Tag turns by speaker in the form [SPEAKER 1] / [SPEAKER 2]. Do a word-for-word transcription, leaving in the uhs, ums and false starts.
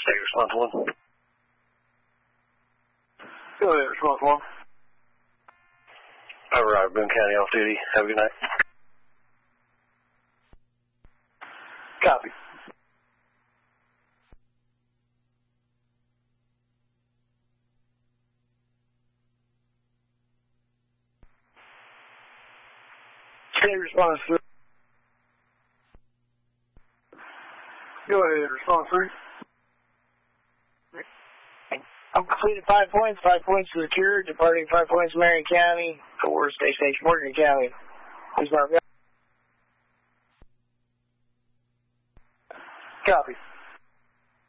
[SPEAKER 1] State response one.
[SPEAKER 2] Go ahead, response one.
[SPEAKER 1] Override, Boone County off duty. Have a good night.
[SPEAKER 2] Copy. State response three. Go ahead, response three.
[SPEAKER 3] I've completed five points, five points secured, departing five points Marion County for State Station Morgan County. Please mark.
[SPEAKER 2] Copy.